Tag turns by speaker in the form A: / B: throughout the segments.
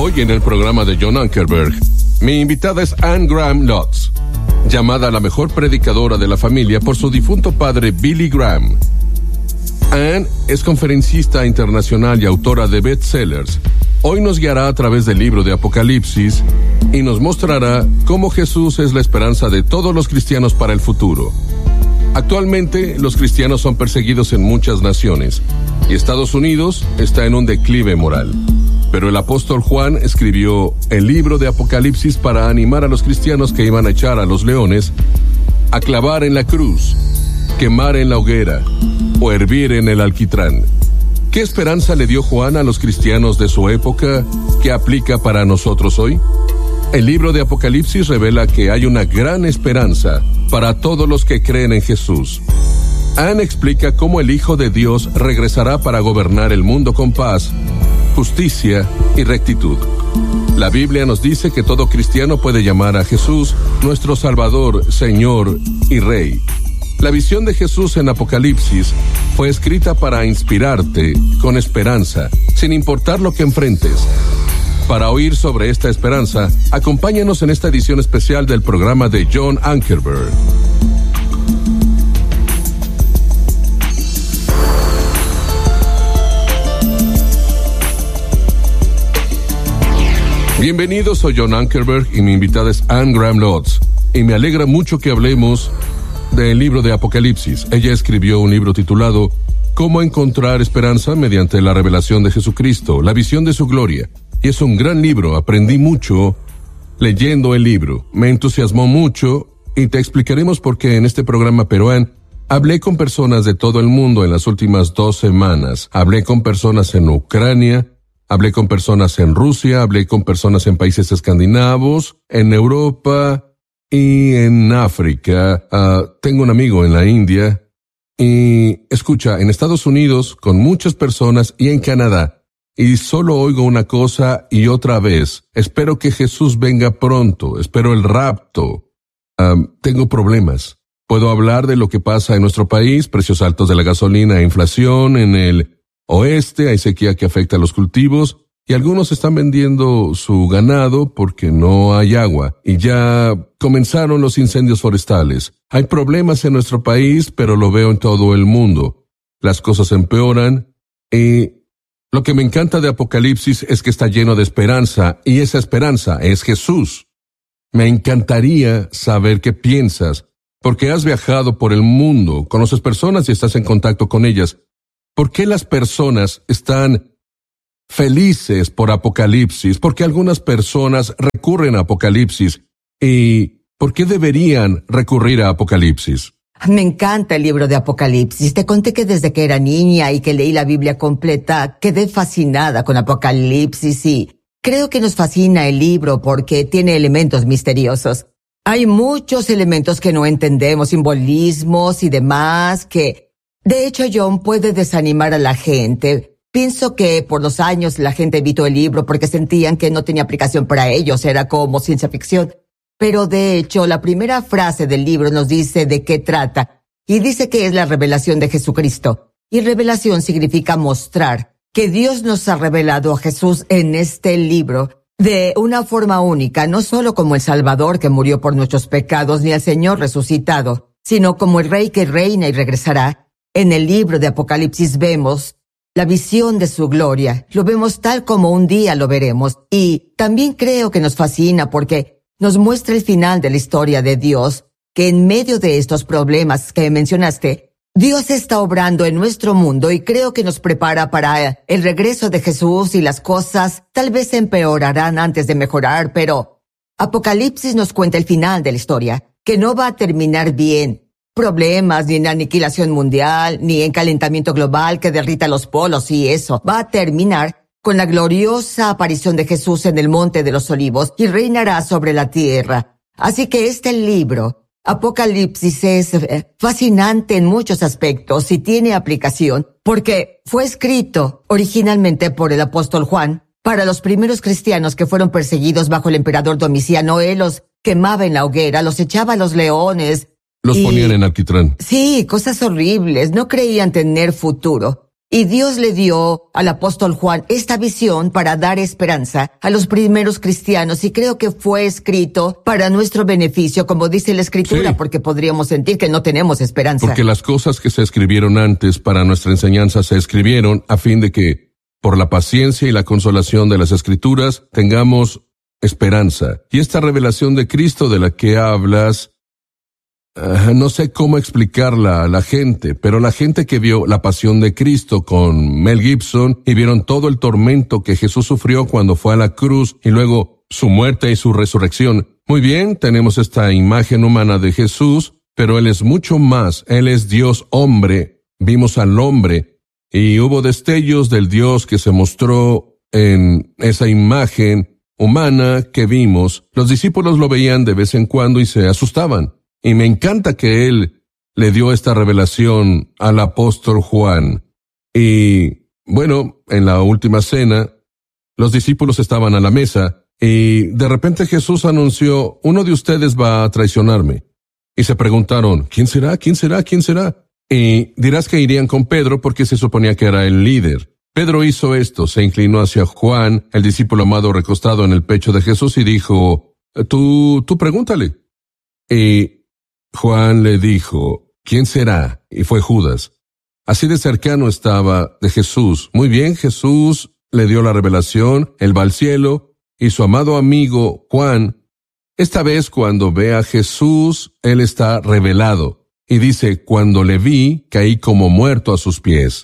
A: Hoy en el programa de John Ankerberg, mi invitada es Anne Graham Lotz, llamada la mejor predicadora de la familia por su difunto padre Billy Graham. Anne es conferencista internacional y autora de bestsellers. Hoy nos guiará a través del libro de Apocalipsis y nos mostrará cómo Jesús es la esperanza de todos los cristianos para el futuro. Actualmente, los cristianos son perseguidos en muchas naciones y Estados Unidos está en un declive moral. Pero el apóstol Juan escribió el libro de Apocalipsis para animar a los cristianos que iban a echar a los leones, a clavar en la cruz, quemar en la hoguera o hervir en el alquitrán. ¿Qué esperanza le dio Juan a los cristianos de su época que aplica para nosotros hoy? El libro de Apocalipsis revela que hay una gran esperanza para todos los que creen en Jesús. Anne explica cómo el Hijo de Dios regresará para gobernar el mundo con paz, justicia y rectitud. La Biblia nos dice que todo cristiano puede llamar a Jesús nuestro Salvador, Señor y Rey. La visión de Jesús en Apocalipsis fue escrita para inspirarte con esperanza, sin importar lo que enfrentes. Para oír sobre esta esperanza, acompáñanos en esta edición especial del programa de John Ankerberg. Bienvenidos, soy John Ankerberg y mi invitada es Anne Graham Lotz. Y me alegra mucho que hablemos del libro de Apocalipsis. Ella escribió un libro titulado Cómo encontrar esperanza mediante la revelación de Jesucristo, la visión de su gloria. Y es un gran libro, aprendí mucho leyendo el libro. Me entusiasmó mucho y te explicaremos por qué en este programa peruano. Hablé con personas de todo el mundo en las últimas 2 semanas. Hablé con personas en Ucrania, hablé con personas en Rusia, hablé con personas en países escandinavos, en Europa y en África. Tengo un amigo en la India. Y escucha, en Estados Unidos, con muchas personas y en Canadá. Y solo oigo una cosa y otra vez. Espero que Jesús venga pronto. Espero el rapto. Tengo problemas. Puedo hablar de lo que pasa en nuestro país, precios altos de la gasolina, inflación en el oeste, hay sequía que afecta a los cultivos y algunos están vendiendo su ganado porque no hay agua y ya comenzaron los incendios forestales. Hay problemas en nuestro país, pero lo veo en todo el mundo. Las cosas empeoran y lo que me encanta de Apocalipsis es que está lleno de esperanza y esa esperanza es Jesús. Me encantaría saber qué piensas porque has viajado por el mundo, conoces personas y estás en contacto con ellas. ¿Por qué las personas están felices por Apocalipsis? ¿Por qué algunas personas recurren a Apocalipsis? ¿Y por qué deberían recurrir a Apocalipsis?
B: Me encanta el libro de Apocalipsis. Te conté que desde que era niña y que leí la Biblia completa, quedé fascinada con Apocalipsis y creo que nos fascina el libro porque tiene elementos misteriosos. Hay muchos elementos que no entendemos, simbolismos y demás que, de hecho, John, puede desanimar a la gente. Pienso que por los años la gente evitó el libro porque sentían que no tenía aplicación para ellos, era como ciencia ficción. Pero de hecho, la primera frase del libro nos dice de qué trata, y dice que es la revelación de Jesucristo. Y revelación significa mostrar que Dios nos ha revelado a Jesús en este libro de una forma única, no solo como el Salvador que murió por nuestros pecados, ni el Señor resucitado, sino como el Rey que reina y regresará. En el libro de Apocalipsis vemos la visión de su gloria, lo vemos tal como un día lo veremos, y también creo que nos fascina porque nos muestra el final de la historia de Dios, que en medio de estos problemas que mencionaste, Dios está obrando en nuestro mundo y creo que nos prepara para el regreso de Jesús y las cosas tal vez empeorarán antes de mejorar, pero Apocalipsis nos cuenta el final de la historia, que no va a terminar bien. Problemas, ni en aniquilación mundial, ni en calentamiento global que derrita los polos y eso. Va a terminar con la gloriosa aparición de Jesús en el Monte de los Olivos y reinará sobre la tierra. Así que este libro, Apocalipsis, es fascinante en muchos aspectos y tiene aplicación porque fue escrito originalmente por el apóstol Juan para los primeros cristianos que fueron perseguidos bajo el emperador Domiciano. Él los quemaba en la hoguera, los echaba a los leones.
A: Los ponían en alquitrán.
B: Sí, cosas horribles. No creían tener futuro. Y Dios le dio al apóstol Juan esta visión para dar esperanza a los primeros cristianos, y creo que fue escrito para nuestro beneficio, como dice la Escritura,
A: Sí.
B: porque podríamos sentir que no tenemos esperanza.
A: Porque las cosas que se escribieron antes para nuestra enseñanza se escribieron a fin de que, por la paciencia y la consolación de las Escrituras, tengamos esperanza. Y esta revelación de Cristo de la que hablas, no sé cómo explicarla a la gente, pero la gente que vio La Pasión de Cristo con Mel Gibson y vieron todo el tormento que Jesús sufrió cuando fue a la cruz y luego su muerte y su resurrección. Muy bien, tenemos esta imagen humana de Jesús, pero Él es mucho más. Él es Dios hombre. Vimos al hombre y hubo destellos del Dios que se mostró en esa imagen humana que vimos. Los discípulos lo veían de vez en cuando y se asustaban. Y me encanta que Él le dio esta revelación al apóstol Juan. Y, bueno, en la última cena, los discípulos estaban a la mesa y de repente Jesús anunció, uno de ustedes va a traicionarme. Y se preguntaron, ¿quién será? ¿Quién será? ¿Quién será? Y dirás que irían con Pedro porque se suponía que era el líder. Pedro hizo esto, se inclinó hacia Juan, el discípulo amado recostado en el pecho de Jesús y dijo, tú pregúntale. Y Juan le dijo, ¿quién será? Y fue Judas. Así de cercano estaba de Jesús. Muy bien, Jesús le dio la revelación, él va al cielo, y su amado amigo Juan, esta vez cuando ve a Jesús, él está revelado. Y dice, cuando le vi, caí como muerto a sus pies.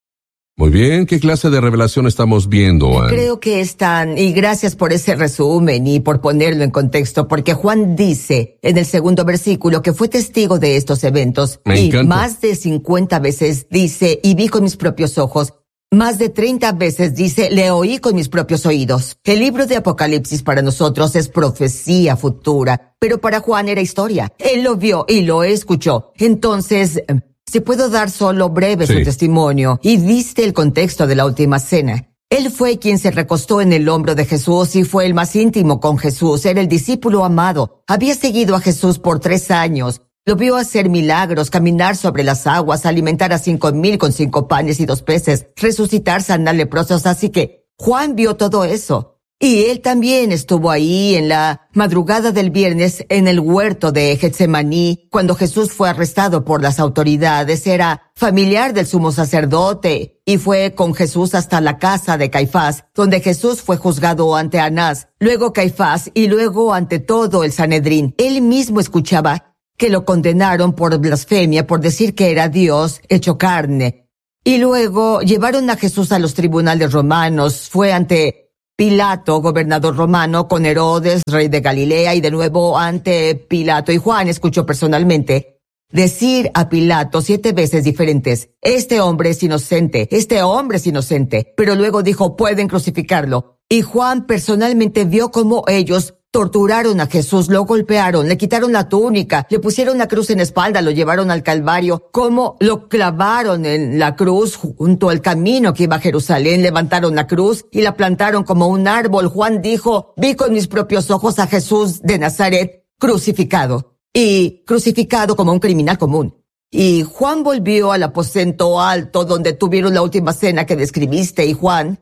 A: Muy bien, ¿qué clase de revelación estamos viendo, Ann?
B: Creo que están, y gracias por ese resumen y por ponerlo en contexto, porque Juan dice en el segundo versículo que fue testigo de estos eventos.
A: Me
B: y
A: encanta.
B: más de 50 veces dice, y vi con mis propios ojos. Más de 30 veces dice, le oí con mis propios oídos. El libro de Apocalipsis para nosotros es profecía futura, pero para Juan era historia. Él lo vio y lo escuchó. Entonces, si puedo dar solo breve su testimonio, y viste el contexto de la última cena. Él fue quien se recostó en el hombro de Jesús y fue el más íntimo con Jesús. Era el discípulo amado. Había seguido a Jesús por 3 años. Lo vio hacer milagros, caminar sobre las aguas, alimentar a 5,000 con 5 panes y 2 peces, resucitar, sanar leprosos. Así que Juan vio todo eso. Y él también estuvo ahí en la madrugada del viernes en el huerto de Getsemaní, cuando Jesús fue arrestado por las autoridades. Era familiar del sumo sacerdote y fue con Jesús hasta la casa de Caifás, donde Jesús fue juzgado ante Anás, luego Caifás y luego ante todo el Sanedrín. Él mismo escuchaba que lo condenaron por blasfemia, por decir que era Dios hecho carne. Y luego llevaron a Jesús a los tribunales romanos. Fue ante Pilato, gobernador romano, con Herodes, rey de Galilea, y de nuevo ante Pilato. Y Juan escuchó personalmente decir a Pilato 7 veces diferentes, este hombre es inocente, este hombre es inocente. Pero luego dijo, pueden crucificarlo. Y Juan personalmente vio cómo ellos torturaron a Jesús, lo golpearon, le quitaron la túnica, le pusieron la cruz en la espalda, lo llevaron al Calvario, cómo lo clavaron en la cruz junto al camino que iba a Jerusalén, levantaron la cruz y la plantaron como un árbol. Juan dijo, vi con mis propios ojos a Jesús de Nazaret crucificado, y crucificado como un criminal común. Y Juan volvió al aposento alto donde tuvieron la última cena que describiste, y Juan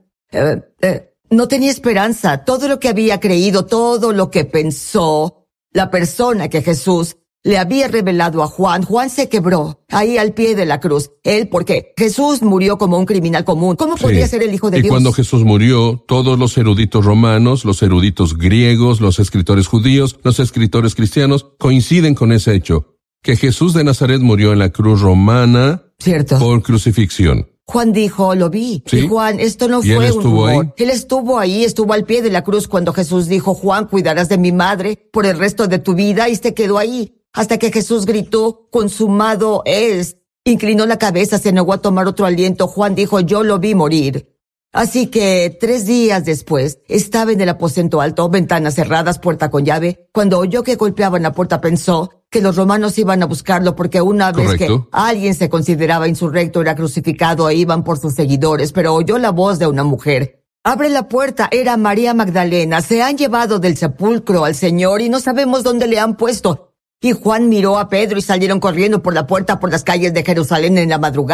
B: no tenía esperanza. Todo lo que había creído, todo lo que pensó, la persona que Jesús le había revelado a Juan, Juan se quebró ahí al pie de la cruz. Él, porque Jesús murió como un criminal común. ¿Cómo podía ser el Hijo de Dios?
A: Y cuando Jesús murió, todos los eruditos romanos, los eruditos griegos, los escritores judíos, los escritores cristianos coinciden con ese hecho, que Jesús de Nazaret murió en la cruz romana.
B: Cierto.
A: Por crucifixión.
B: Juan dijo, lo vi.
A: ¿Sí?
B: Y Juan, esto no
A: ¿Y
B: fue
A: él
B: un
A: estuvo
B: rumor.
A: ahí?
B: Él estuvo ahí, estuvo al pie de la cruz cuando Jesús dijo, Juan, cuidarás de mi madre por el resto de tu vida, y se quedó ahí. Hasta que Jesús gritó, consumado es. Inclinó la cabeza, se negó a tomar otro aliento. Juan dijo, yo lo vi morir. Así que 3 días después, estaba en el aposento alto, ventanas cerradas, puerta con llave. Cuando oyó que golpeaban la puerta, pensó que los romanos iban a buscarlo porque una vez que alguien se consideraba insurrecto era crucificado e iban por sus seguidores, pero oyó la voz de una mujer. Abre la puerta, era María Magdalena. Se han llevado del sepulcro al Señor y no sabemos dónde le han puesto. Y Juan miró a Pedro y salieron corriendo por la puerta por las calles de Jerusalén en la madrugada.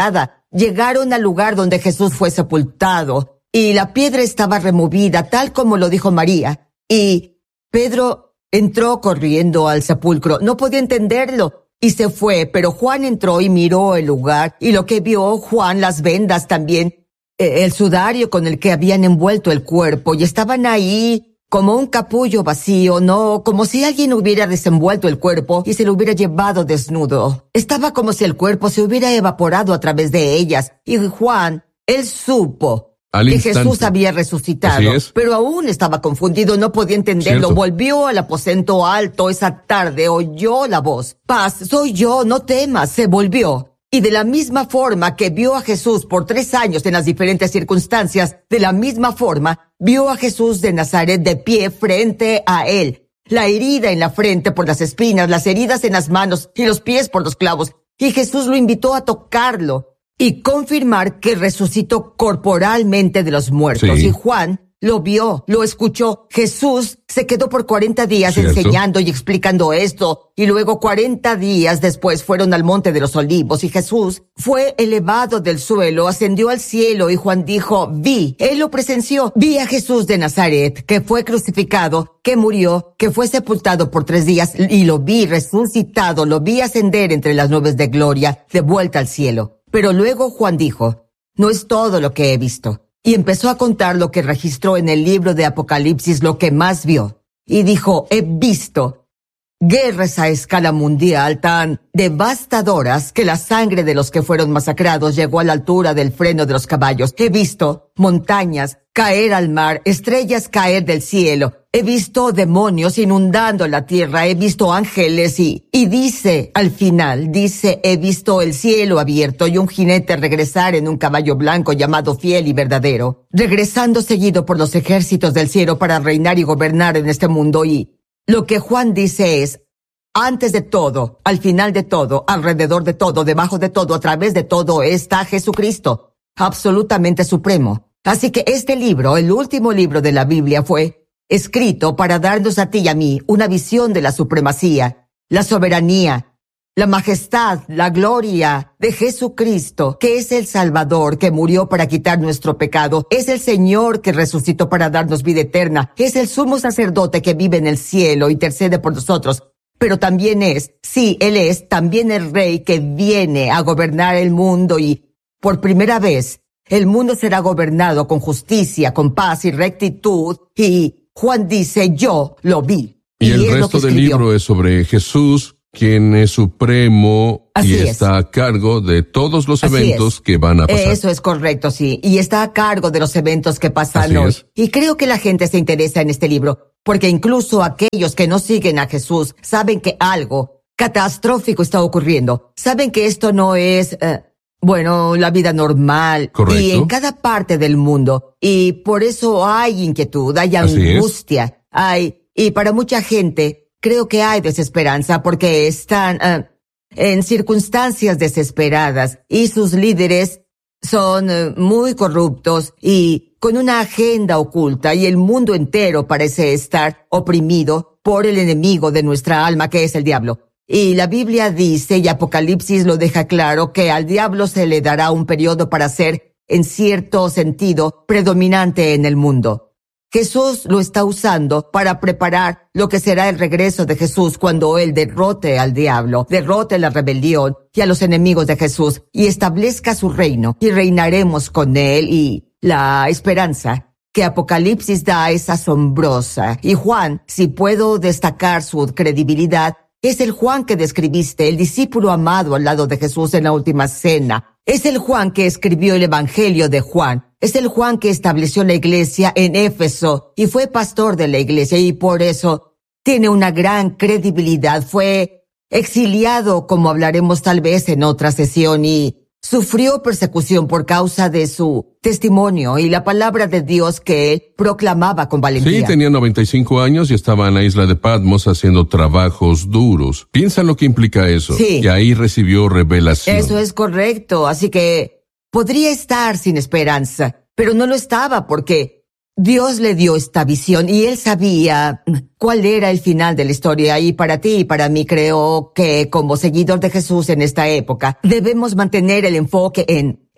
B: llegaron al lugar donde Jesús fue sepultado y la piedra estaba removida, tal como lo dijo María. Y Pedro entró corriendo al sepulcro. No podía entenderlo y se fue, pero Juan entró y miró el lugar, y lo que vio Juan, las vendas también, el sudario con el que habían envuelto el cuerpo, y estaban ahí como un capullo vacío, no, como si alguien hubiera desenvuelto el cuerpo y se lo hubiera llevado desnudo. Estaba como si el cuerpo se hubiera evaporado a través de ellas, y Juan, él supo que Jesús había resucitado, pero aún estaba confundido, no podía entenderlo.
A: Cierto.
B: Volvió al aposento alto esa tarde, oyó la voz: paz, soy yo, no temas. Se volvió. Y de la misma forma que vio a Jesús por 3 años en las diferentes circunstancias, de la misma forma vio a Jesús de Nazaret de pie frente a él. La herida en la frente por las espinas, las heridas en las manos y los pies por los clavos. Y Jesús lo invitó a tocarlo y confirmar que resucitó corporalmente de los muertos.
A: Sí.
B: Y Juan lo vio, lo escuchó. Jesús se quedó por 40 días
A: Cierto.
B: enseñando y explicando esto. Y luego 40 días después fueron al Monte de los Olivos y Jesús fue elevado del suelo, ascendió al cielo, y Juan dijo: él lo presenció, vi a Jesús de Nazaret, que fue crucificado, que murió, que fue sepultado por 3 días, y lo vi resucitado, lo vi ascender entre las nubes de gloria, de vuelta al cielo. Pero luego Juan dijo: no es todo lo que he visto. Y empezó a contar lo que registró en el libro de Apocalipsis, lo que más vio. Y dijo: he visto guerras a escala mundial tan devastadoras que la sangre de los que fueron masacrados llegó a la altura del freno de los caballos. He visto montañas caer al mar, estrellas caer del cielo. He visto demonios inundando la tierra. He visto ángeles y dice, al final, dice: he visto el cielo abierto y un jinete regresar en un caballo blanco llamado Fiel y Verdadero, regresando seguido por los ejércitos del cielo para reinar y gobernar en este mundo. Y lo que Juan dice es: antes de todo, al final de todo, alrededor de todo, debajo de todo, a través de todo, está Jesucristo, absolutamente supremo. Así que este libro, el último libro de la Biblia, fue escrito para darnos a ti y a mí una visión de la supremacía, la soberanía, la majestad, la gloria de Jesucristo, que es el Salvador que murió para quitar nuestro pecado, es el Señor que resucitó para darnos vida eterna, es el sumo sacerdote que vive en el cielo y intercede por nosotros, pero también es, sí, Él es también el Rey que viene a gobernar el mundo, y por primera vez el mundo será gobernado con justicia, con paz y rectitud. Y Juan dice: yo lo vi.
A: Y el resto del libro es sobre Jesús, quien es supremo.
B: Así
A: y
B: es.
A: está a cargo de todos los
B: Así
A: eventos
B: es.
A: que van a pasar.
B: Eso es correcto, sí. Y está a cargo de los eventos que pasan
A: Así
B: hoy.
A: es.
B: Y creo que la gente se interesa en este libro, porque incluso aquellos que no siguen a Jesús saben que algo catastrófico está ocurriendo. Saben que esto no es, la vida normal.
A: Correcto.
B: Y en cada parte del mundo. Y por eso hay inquietud, hay
A: Así es.
B: angustia, y para mucha gente creo que hay desesperanza porque están en circunstancias desesperadas y sus líderes son muy corruptos y con una agenda oculta, y el mundo entero parece estar oprimido por el enemigo de nuestra alma, que es el diablo. Y la Biblia dice, y Apocalipsis lo deja claro, que al diablo se le dará un periodo para ser, en cierto sentido, predominante en el mundo. Jesús lo está usando para preparar lo que será el regreso de Jesús cuando Él derrote al diablo, derrote la rebelión y a los enemigos de Jesús y establezca su reino, y reinaremos con Él. Y la esperanza que Apocalipsis da es asombrosa. Y Juan, si puedo destacar su credibilidad, es el Juan que describiste, el discípulo amado al lado de Jesús en la última cena. Es el Juan que escribió el Evangelio de Juan. Es el Juan que estableció la iglesia en Éfeso y fue pastor de la iglesia, y por eso tiene una gran credibilidad. Fue exiliado, como hablaremos tal vez en otra sesión, y sufrió persecución por causa de su testimonio y la palabra de Dios que él proclamaba con valentía.
A: Sí, tenía 95 años y estaba en la isla de Patmos haciendo trabajos duros. Piensa en lo que implica eso.
B: Sí.
A: Y ahí recibió revelación.
B: Eso es correcto, así que podría estar sin esperanza, pero no lo estaba porque Dios le dio esta visión y Él sabía cuál era el final de la historia. Y para ti y para mí, creo que como seguidor de Jesús en esta época, debemos mantener el enfoque en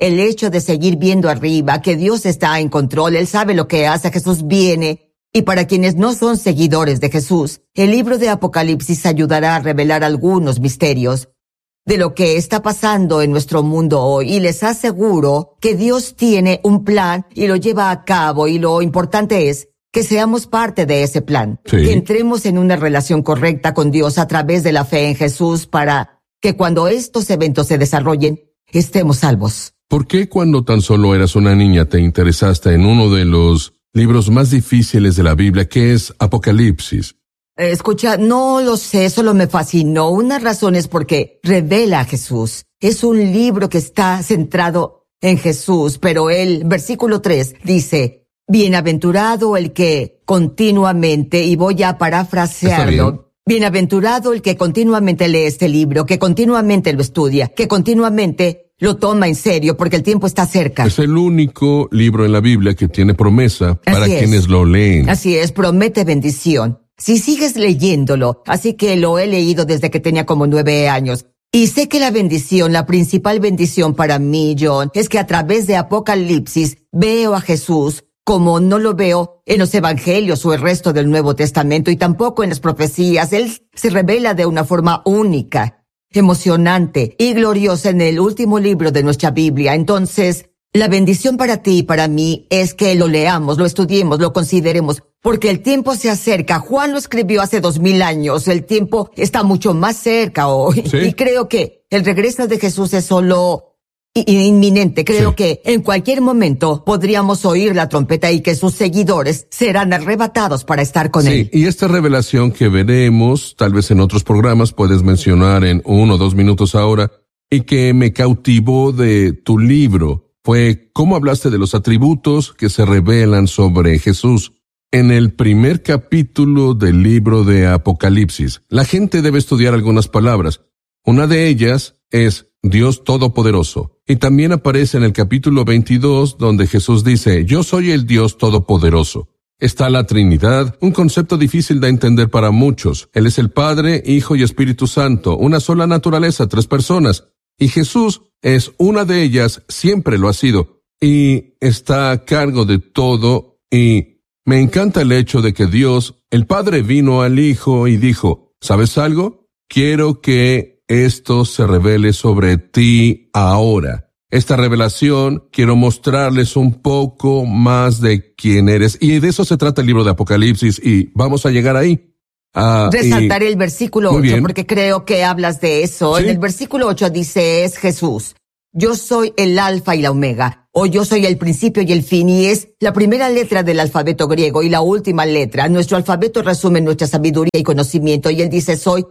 B: el hecho de seguir viendo arriba, que Dios está en control, Él sabe lo que hace, Jesús viene. Y para quienes no son seguidores de Jesús, el libro de Apocalipsis ayudará a revelar algunos misterios de lo que está pasando en nuestro mundo hoy. Y les aseguro que Dios tiene un plan y lo lleva a cabo, y lo importante es que seamos parte de ese plan.
A: Sí.
B: Que entremos en una relación correcta con Dios a través de la fe en Jesús para que cuando estos eventos se desarrollen, estemos salvos.
A: ¿Por qué cuando tan solo eras una niña te interesaste en uno de los libros más difíciles de la Biblia, que es Apocalipsis?
B: Escucha, no lo sé, solo me fascinó. Una razón es porque revela a Jesús. Es un libro que está centrado en Jesús, pero el versículo 3 dice: bienaventurado el que continuamente, y voy a parafrasearlo, bienaventurado el que continuamente lee este libro, que continuamente lo estudia, que continuamente lo toma en serio, porque el tiempo está cerca.
A: Es el único libro en la Biblia que tiene promesa para quienes lo leen.
B: Así es, promete bendición. Si sigues leyéndolo, así que lo he leído desde que tenía como 9 años. Y sé que la bendición, la principal bendición para mí, John, es que a través de Apocalipsis veo a Jesús como no lo veo en los evangelios o el resto del Nuevo Testamento, y tampoco en las profecías. Él se revela de una forma única, emocionante y gloriosa en el último libro de nuestra Biblia. Entonces, la bendición para ti y para mí es que lo leamos, lo estudiemos, lo consideremos, porque el tiempo se acerca. Juan lo escribió hace 2000 años. El tiempo está mucho más cerca hoy.
A: ¿Sí?
B: Y creo que el regreso de Jesús es solo inminente. Creo que en cualquier momento podríamos oír la trompeta y que sus seguidores serán arrebatados para estar con Él.
A: Y esta revelación que veremos, tal vez en otros programas, puedes mencionar en 1 o 2 minutos ahora, y que me cautivó de tu libro, fue cómo hablaste de los atributos que se revelan sobre Jesús. En el primer capítulo del libro de Apocalipsis, la gente debe estudiar algunas palabras. Una de ellas es Dios Todopoderoso. Y también aparece en el capítulo 22, donde Jesús dice: yo soy el Dios Todopoderoso. Está la Trinidad, un concepto difícil de entender para muchos. Él es el Padre, Hijo y Espíritu Santo, una sola naturaleza, 3 personas. Y Jesús es una de ellas, siempre lo ha sido, y está a cargo de todo. Y me encanta el hecho de que Dios, el Padre, vino al Hijo y dijo: ¿sabes algo? Quiero que esto se revele sobre ti ahora. Esta revelación, quiero mostrarles un poco más de quién eres. Y de eso se trata el libro de Apocalipsis, y vamos a llegar ahí.
B: Resaltaré el versículo 8, porque creo que hablas de eso.
A: ¿Sí?
B: En el versículo 8 dice, es Jesús: yo soy el alfa y la omega, o yo soy el principio y el fin, y es la primera letra del alfabeto griego y la última letra. Nuestro alfabeto resume nuestra sabiduría y conocimiento, y él dice: soy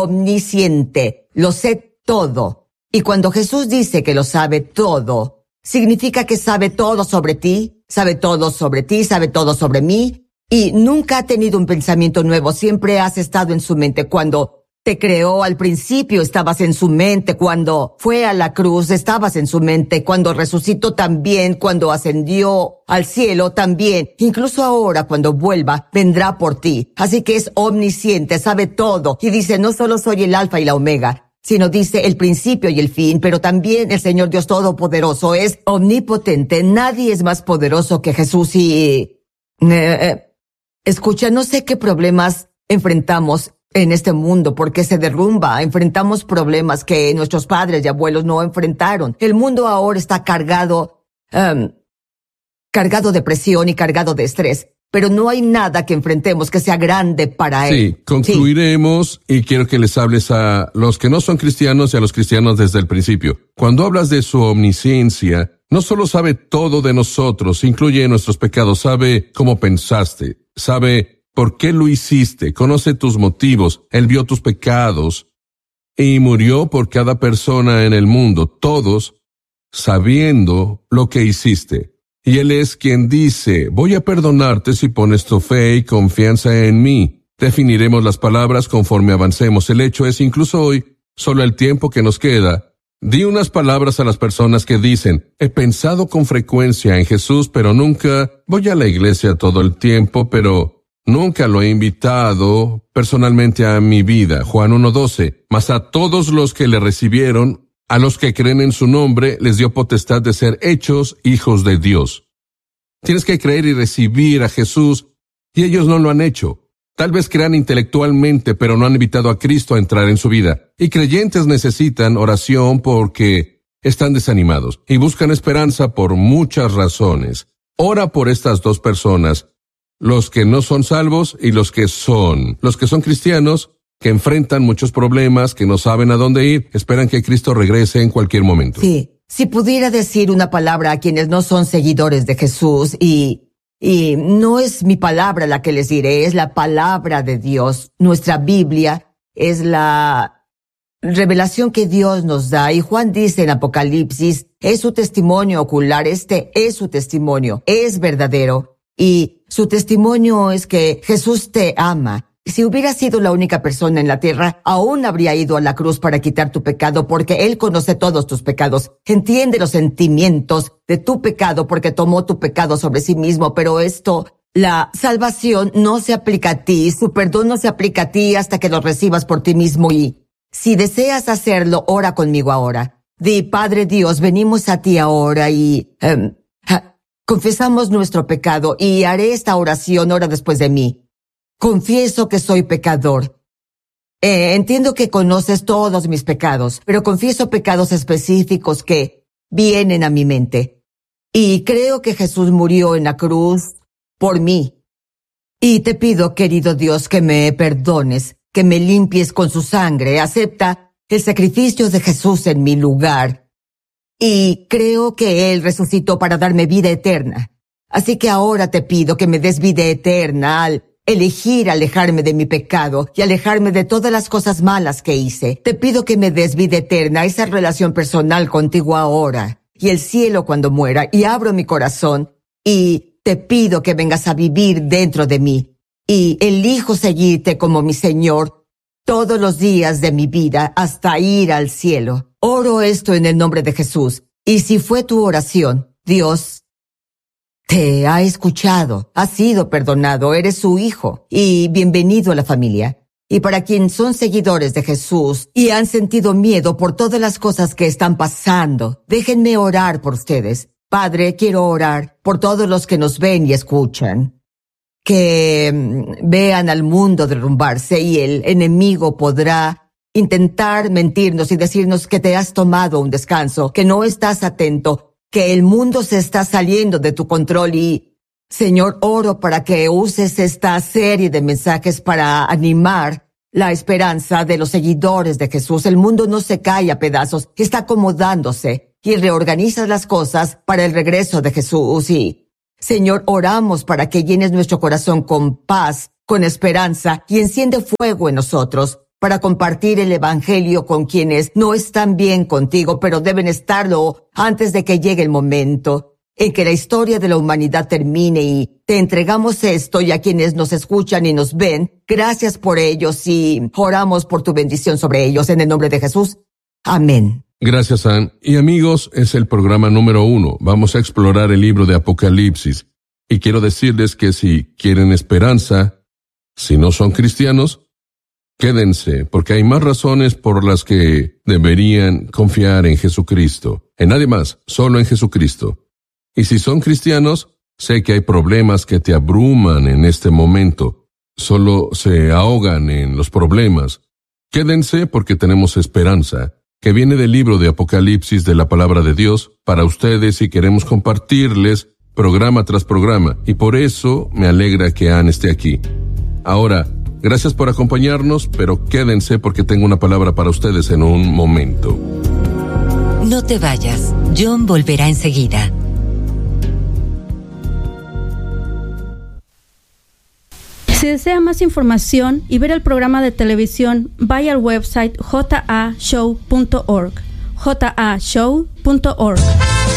B: omnisciente, lo sé todo. Y cuando Jesús dice que lo sabe todo, significa que sabe todo sobre ti, sabe todo sobre ti, sabe todo sobre mí, y nunca ha tenido un pensamiento nuevo. Siempre has estado en su mente. Cuando te creó al principio estabas en su mente, cuando fue a la cruz estabas en su mente, cuando resucitó también, cuando ascendió al cielo también, incluso ahora cuando vuelva vendrá por ti. Así que es omnisciente, sabe todo, y dice: no solo soy el alfa y la omega, sino dice el principio y el fin, pero también el Señor Dios Todopoderoso es omnipotente. Nadie es más poderoso que Jesús. Y escucha, no sé qué problemas enfrentamos en este mundo, porque se derrumba. Enfrentamos problemas que nuestros padres y abuelos no enfrentaron. El mundo ahora está cargado de presión y cargado de estrés, pero no hay nada que enfrentemos que sea grande para Él.
A: Sí, concluiremos, y quiero que les hables a los que no son cristianos y a los cristianos desde el principio. Cuando hablas de su omnisciencia, no solo sabe todo de nosotros, incluye nuestros pecados, sabe cómo pensaste, sabe por qué lo hiciste, conoce tus motivos, Él vio tus pecados y murió por cada persona en el mundo, todos sabiendo lo que hiciste. Y Él es quien dice: voy a perdonarte si pones tu fe y confianza en mí. Definiremos las palabras conforme avancemos. El hecho es, incluso hoy, solo el tiempo que nos queda, di unas palabras a las personas que dicen: he pensado con frecuencia en Jesús, pero nunca voy a la iglesia todo el tiempo, pero nunca lo he invitado personalmente a mi vida. Juan 1:12. Mas a todos los que le recibieron, A los que creen en su nombre les dio potestad de ser hechos hijos de Dios. Tienes que creer y recibir a Jesús, y ellos no lo han hecho. Tal vez crean intelectualmente, pero no han invitado a Cristo a entrar en su vida. Y creyentes necesitan oración porque están desanimados y buscan esperanza por muchas razones. Ora por estas dos personas, los que no son salvos y los que son cristianos, que enfrentan muchos problemas, que no saben a dónde ir, esperan que Cristo regrese en cualquier momento.
B: Sí, si pudiera decir una palabra a quienes no son seguidores de Jesús, y no es mi palabra la que les diré, es la palabra de Dios. Nuestra Biblia es la revelación que Dios nos da, y Juan dice en Apocalipsis, es su testimonio ocular, este es su testimonio, es verdadero, y su testimonio es que Jesús te ama. Si hubiera sido la única persona en la tierra, aún habría ido a la cruz para quitar tu pecado, porque Él conoce todos tus pecados, entiende los sentimientos de tu pecado, porque tomó tu pecado sobre sí mismo. Pero la salvación no se aplica a ti, su perdón no se aplica a ti hasta que lo recibas por ti mismo. Y si deseas hacerlo, ora conmigo ahora. Di: Padre Dios, venimos a ti ahora y confesamos nuestro pecado, y haré esta oración, ora después de mí. Confieso que soy pecador. Entiendo que conoces todos mis pecados, pero confieso pecados específicos que vienen a mi mente. Y creo que Jesús murió en la cruz por mí. Y te pido, querido Dios, que me perdones, que me limpies con su sangre. Acepta el sacrificio de Jesús en mi lugar. Y creo que Él resucitó para darme vida eterna. Así que ahora te pido que me des vida eterna al elegir alejarme de mi pecado y alejarme de todas las cosas malas que hice. Te pido que me des vida eterna, esa relación personal contigo ahora, y el cielo cuando muera, y abro mi corazón, y te pido que vengas a vivir dentro de mí, y elijo seguirte como mi Señor todos los días de mi vida hasta ir al cielo. Oro esto en el nombre de Jesús, y si fue tu oración, Dios te ha escuchado, has sido perdonado, eres su hijo, y bienvenido a la familia. Y para quienes son seguidores de Jesús y han sentido miedo por todas las cosas que están pasando, déjenme orar por ustedes. Padre, quiero orar por todos los que nos ven y escuchan, que vean al mundo derrumbarse, y el enemigo podrá intentar mentirnos y decirnos que te has tomado un descanso, que no estás atento, que el mundo se está saliendo de tu control. Y, Señor, oro para que uses esta serie de mensajes para animar la esperanza de los seguidores de Jesús. El mundo no se cae a pedazos, está acomodándose, y reorganiza las cosas para el regreso de Jesús. Y, Señor, oramos para que llenes nuestro corazón con paz, con esperanza, y enciende fuego en nosotros para compartir el evangelio con quienes no están bien contigo, pero deben estarlo antes de que llegue el momento en que la historia de la humanidad termine. Y te entregamos esto, y a quienes nos escuchan y nos ven, gracias por ellos, y oramos por tu bendición sobre ellos en el nombre de Jesús. Amén.
A: Gracias, Ann. Y amigos, es el programa número 1. Vamos a explorar el libro de Apocalipsis. Y quiero decirles que si quieren esperanza, si no son cristianos, quédense, porque hay más razones por las que deberían confiar en Jesucristo. En nadie más, solo en Jesucristo. Y si son cristianos, sé que hay problemas que te abruman en este momento. Solo se ahogan en los problemas. Quédense porque tenemos esperanza, que viene del libro de Apocalipsis de la palabra de Dios para ustedes, y queremos compartirles programa tras programa. Y por eso me alegra que Ann esté aquí. Ahora, gracias por acompañarnos, pero quédense porque tengo una palabra para ustedes en un momento.
C: No te vayas, John volverá enseguida.
D: Si desea más información y ver el programa de televisión, vaya al website jashow.org. jashow.org.